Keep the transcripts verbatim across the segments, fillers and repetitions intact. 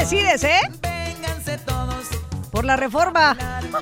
decides, ¿eh? Por la reforma.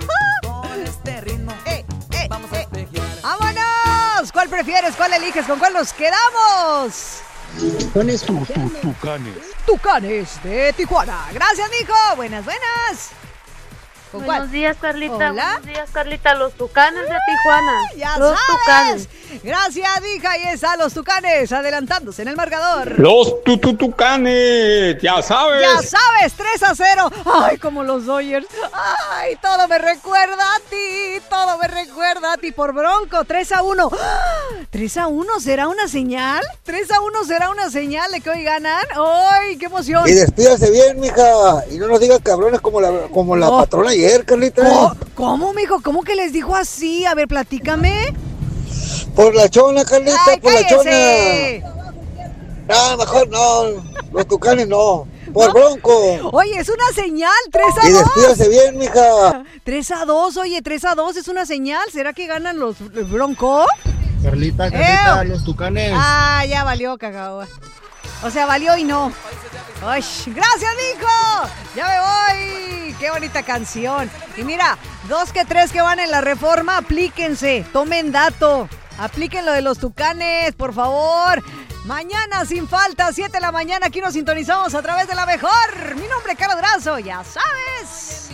eh, eh, eh. ¡Vámonos! ¿Cuál prefieres? ¿Cuál eliges? ¿Con cuál nos quedamos? Tucanes, tu, tu, tucanes. Tucanes de Tijuana. Gracias, Nico. Buenas, buenas. ¿Con Buenos cuál? días, Carlita. Hola. Buenos días, Carlita. Los Tucanes de Tijuana. Ya los sabes. Tucanes. Gracias, hija. Ahí están los Tucanes adelantándose en el marcador. Los tu, tu, Tucanes. Ya sabes. Ya sabes. tres a cero. Ay, como los Dodgers. Ay, todo me recuerda a ti. Todo me recuerda a ti por Bronco. tres a uno. tres a uno. ¿Será una señal? tres a uno será una señal de que hoy ganan. ¡Ay, qué emoción! Y despídase bien, mija. Y no nos digas cabrones como la, como la oh. patrona ayer, Carlita. Oh, ¿Cómo, mijo? ¿Cómo que les dijo así? A ver, platícame. Por la chona, Carlita, Ay, por cállese. la chona. No, mejor no. Los Tucanes no. Por ¿No? Bronco. Oye, es una señal. tres a dos. Y despídase bien, mija. tres a dos, oye, tres a dos es una señal. ¿Será que ganan los, los Bronco? Carlita, Carlita, ¡Eh! Los Tucanes. Ah, ya valió, cagao. O sea, valió y no. Ay, gracias, Nico. Ya me voy. Qué bonita canción. Y mira, dos que tres que van en la reforma, aplíquense. Tomen dato. Apliquen lo de los Tucanes, por favor. Mañana sin falta, siete de la mañana, aquí nos sintonizamos a través de la mejor. Mi nombre es Carlos Durazo, ya sabes.